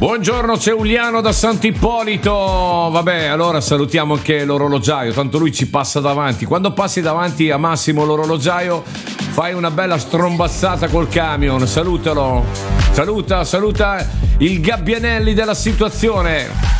Buongiorno, c'è Uliano da Sant'Ippolito. Vabbè, allora salutiamo anche l'orologiaio, tanto lui ci passa davanti. Quando passi davanti a Massimo l'orologiaio, fai una bella strombazzata col camion. Salutalo. Saluta il Gabbianelli della situazione.